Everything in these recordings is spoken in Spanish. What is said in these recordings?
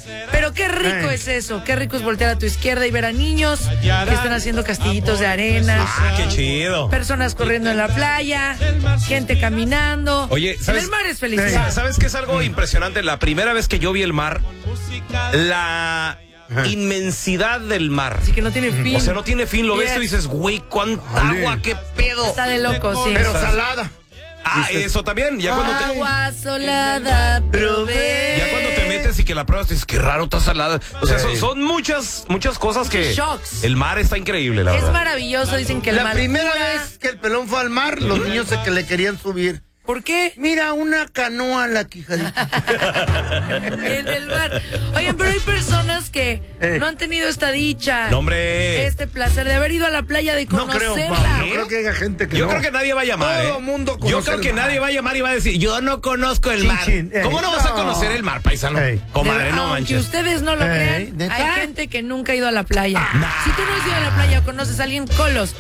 Pero qué rico es eso, qué rico es voltear a tu izquierda y ver a niños que están haciendo castillitos de arena. Qué chido. Personas corriendo en la playa, gente caminando. Oye, ¿sabes? En el mar es felicidad. ¿Sabes qué es algo impresionante? La primera vez que yo vi el mar, la inmensidad del mar. Así que no tiene fin. O sea, no tiene fin, lo ves y dices, güey, cuánta agua, qué pedo. Está de loco, sí. Pero salada. Eso también, ya cuando te... Agua solada, probé. Ya cuando te metes y que la pruebas, dices, qué raro, está salada. O sea, son muchas cosas que... Shocks. El mar está increíble, la verdad. Es maravilloso, dicen que el mar... La primera vez que el pelón fue al mar, los niños que le querían subir. ¿Por qué? Mira, una canoa la quijadita. En el mar. Oigan, pero hay personas que no han tenido esta dicha. No, hombre. Este placer de haber ido a la playa, de No creo, conocerla. no creo que haya gente que Yo no. creo que nadie va a llamar. Todo mundo Yo conoce creo el que mar. nadie va a llamar y va a decir, yo no conozco el mar. Chin, chin. ¿Cómo no vas a conocer el mar, paisano? Comadre, no Aunque manches. ustedes no lo crean, ¿neta? hay gente que nunca ha ido a la playa. Si tú no has ido a la playa o conoces a alguien, colos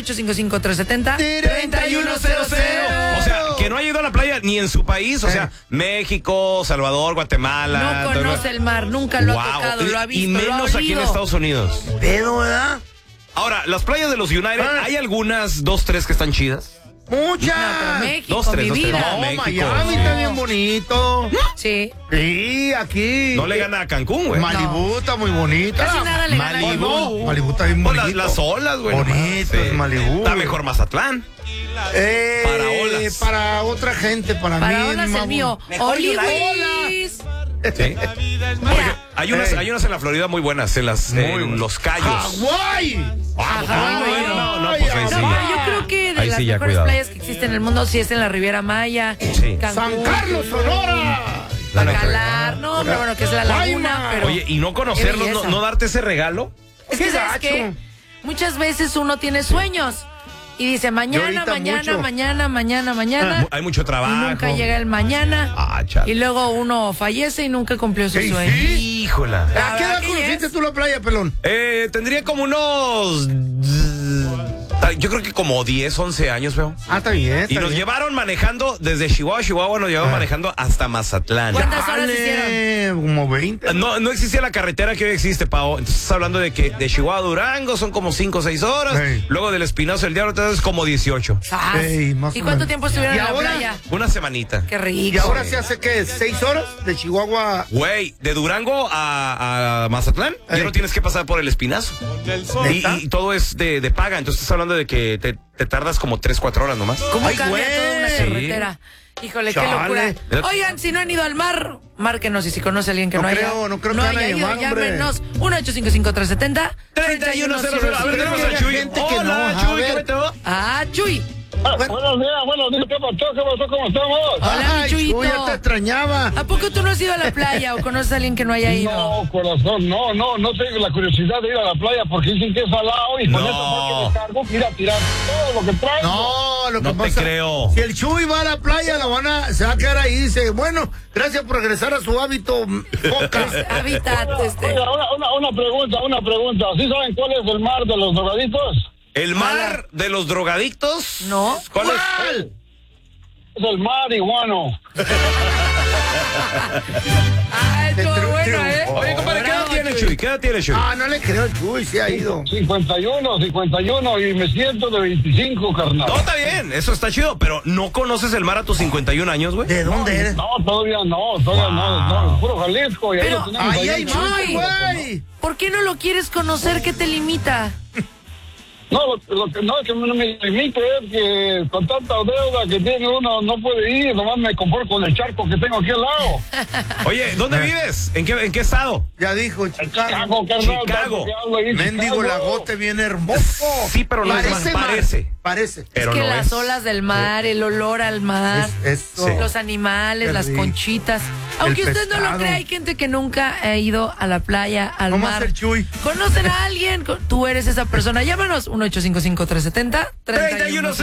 1-855-370-3100. O sea, que no haya ido a la playa ni en su país, o sea, México, Salvador, Guatemala. No conoce el mar, nunca lo ha tocado, lo ha visto, y menos lo ha aquí en olido. Estados Unidos. Pedo, ¿verdad? Ahora, las playas de los United, ¿hay algunas, 2, 3 que están chidas? Muchas. No, pero México, 2, 3, mi 2, 3. vida. No, No, México. Miami está bien bonito. Sí. Sí, aquí. No le gana a Cancún, güey. Malibú está muy bonita. Casi nada le gana a Malibú. Cancún. Malibú está bien Pues bonito. las olas, güey. Bonito, es Malibú. Está mejor Mazatlán. Para olas. Para otra gente, para mí. Para olas el mamá. mío. Mejor Oliwis. Sí. Mira, Hay unas en la Florida muy buenas, en los Cayos. ¡Hawái! Hawái. No, pues ahí no, sí. pero yo creo que de Ahí las sí, ya, mejores cuidado. playas que existen en el mundo sí es en la Riviera Maya, Sí. Cancún, ¡San Carlos, Sonora! Bacalar, no, pero bueno, que es la laguna, Guaymas. pero... Oye, y no conocerlos, Qué belleza. no darte ese regalo. Es que, Qué ¿sabes gacho. qué? Muchas veces uno tiene sueños y dice mañana, ahorita mañana, mucho. mañana. Hay mucho Y trabajo. nunca llega el mañana. Chale. Y luego uno fallece y nunca cumplió su Sí, sueño. sí. Híjola. ¿A qué edad ¿Qué conociste es? tú la playa, pelón? Tendría como unos... Yo creo que como 10, 11 años, veo. Está bien. Y nos llevaron manejando desde Chihuahua, nos llevaron manejando hasta Mazatlán. ¿Cuántas horas hicieron? Como 20. No existía la carretera que hoy existe, Pao. Entonces estás hablando de que de Chihuahua a Durango son como 5 o 6 horas. Sí. Luego del Espinazo del Diablo, entonces como 18. ¡Sas! Ey, más ¿Y o cuánto menos. tiempo estuvieron ¿Y en la ahora? playa? Una semanita. Qué rico. ¿Y ahora se hace qué? ¿6 horas? De Chihuahua. Güey, de Durango a Mazatlán, ya Ey. no tienes que pasar por el Espinazo. ¿Neta? Y todo es de paga. Entonces estás hablando de que te tardas como 3, 4 horas nomás. ¿Cómo Ay, cambia güey. toda una Sí. carretera? Híjole, qué Chale. locura. Oigan, si no han ido al mar, márquenos y si conoce a alguien que No no, creo, haya. no creo que van a haya ido, llamar, hombre. llámenos. 1-855-370. 3100. A ver, tenemos a Chuy. Gente que Hola, no, a Chuy, ver. ¿qué meteo? Ah, Chuy. Buenos días, ¿qué pasó? ¿Cómo estamos? Hola, mi Ay, Chuyito. Chuy, ya te extrañaba. ¿A poco tú no has ido a la playa o conoces a alguien que no haya ido? No, corazón, no tengo la curiosidad de ir a la playa porque dicen que es salado y con No. eso porque me cargo, ir a tirar todo lo que traigo. No, lo que No te pasa. creo. Si el Chuy va a la playa, se va a quedar ahí y dice, bueno, gracias por regresar a su hábito foca. Hábitat, Oiga, una pregunta. ¿Sí saben cuál es el mar de los drogaditos? ¿El mar de los drogadictos? No. ¿Cuál es? ¿Cuál? Es el marihuano. Ah, estuvo Triunfo. bueno, ¿eh? Oye, compadre, ¿qué edad Bravo, tiene Chuy? ¿Qué edad tiene Chuy? Ah, no le creo al Chuy, sí ha ido. 51 y me siento de 25, carnal. No, está bien, eso está chido, pero ¿no conoces el mar a tus 51 años, güey? ¿De dónde eres? No, todavía no, puro Jalisco y ahí Pero- lo tenemos. Ahí hay en más, Chuy. güey. ¿Por qué no lo quieres conocer? ¿Qué te limita? No, lo que no es que no me limite es que con tanta deuda que tiene uno no puede ir, nomás me compro con el charco que tengo aquí al lado. Oye, ¿dónde vives? ¿En qué estado? Ya dijo, Chicago. Chicago, carnal, Chicago. tanto que hablo ahí, Mendigo Chicago. lagote bien hermoso. Sí, pero no es más, mar. parece. Parece. Pero es que no las es. olas del mar, el olor al mar, Eso. Sí. los animales, Qué las rico. conchitas. Aunque El usted no lo pescado. crea, hay gente que nunca ha ido a la playa, al Nomás mar. el Chuy. ¿Conocen a alguien? Tú eres esa persona. Llámanos 1-855-370-3100.